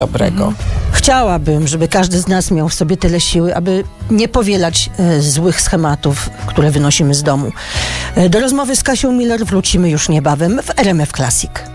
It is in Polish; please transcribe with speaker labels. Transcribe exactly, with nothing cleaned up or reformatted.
Speaker 1: dobrego.
Speaker 2: Mhm. Chciałabym, żeby każdy z nas miał w sobie tyle siły, aby nie powielać e, złych schematów, które wynosimy z domu. E, do rozmowy z Kasią Miller wrócimy już niebawem w R M F Classic.